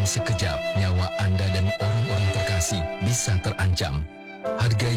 sekejap, nyawa Anda dan orang-orang terkasih bisa terancam. Hargai